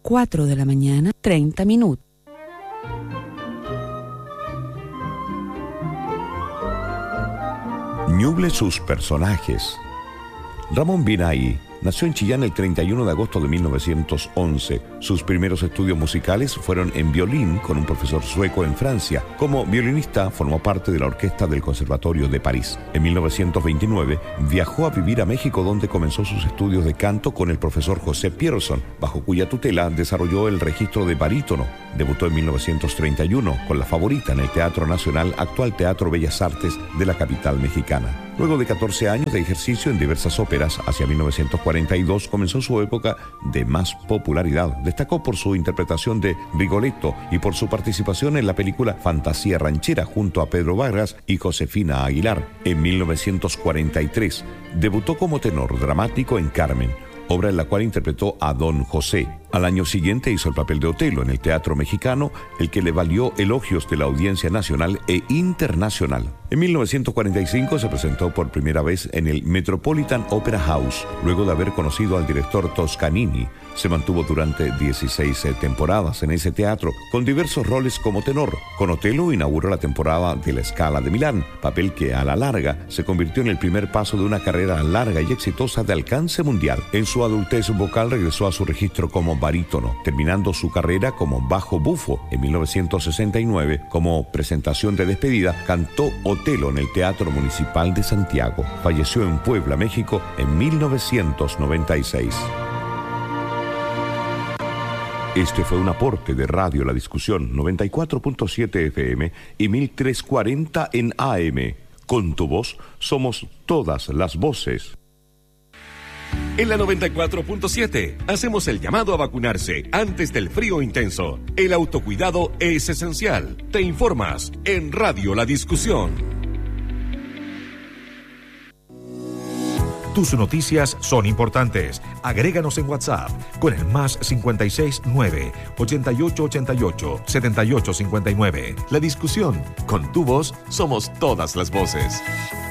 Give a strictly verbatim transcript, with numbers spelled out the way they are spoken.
cuatro de la mañana, treinta minutos. Ñuble sus personajes. Ramón Binay nació en Chillán el treinta y uno de agosto de mil novecientos once. Sus primeros estudios musicales fueron en violín con un profesor sueco en Francia. Como violinista formó parte de la orquesta del Conservatorio de París. En mil novecientos veintinueve viajó a vivir a México, donde comenzó sus estudios de canto con el profesor José Pierson, bajo cuya tutela desarrolló el registro de barítono. Debutó en mil novecientos treinta y uno con La Favorita en el Teatro Nacional, actual Teatro Bellas Artes de la capital mexicana. Luego de catorce años de ejercicio en diversas óperas, hacia mil novecientos cuarenta y dos comenzó su época de más popularidad. Destacó por su interpretación de Rigoletto y por su participación en la película Fantasía Ranchera junto a Pedro Vargas y Josefina Aguilar. En mil novecientos cuarenta y tres debutó como tenor dramático en Carmen, obra en la cual interpretó a Don José. Al año siguiente hizo el papel de Otelo en el Teatro Mexicano, el que le valió elogios de la audiencia nacional e internacional. En mil novecientos cuarenta y cinco se presentó por primera vez en el Metropolitan Opera House. Luego de haber conocido al director Toscanini, se mantuvo durante dieciséis temporadas en ese teatro, con diversos roles como tenor. Con Otelo inauguró la temporada de La Scala de Milán, papel que a la larga se convirtió en el primer paso de una carrera larga y exitosa de alcance mundial. En su adultez vocal regresó a su registro como barítono, terminando su carrera como bajo bufo. En mil novecientos sesenta y nueve, como presentación de despedida, cantó Otelo en el Teatro Municipal de Santiago. Falleció en Puebla, México, en mil novecientos noventa y seis. Este fue un aporte de Radio La Discusión, noventa y cuatro punto siete F M y mil trescientos cuarenta en A M. Con tu voz somos todas las voces. En la noventa y cuatro punto siete hacemos el llamado a vacunarse antes del frío intenso. El autocuidado es esencial. Te informas en Radio La Discusión. Tus noticias son importantes. Agréganos en WhatsApp con el más cincuenta y seis nueve, ochenta y ocho ochenta y ocho, setenta y ocho cincuenta y nueve. La Discusión. Con tu voz somos todas las voces.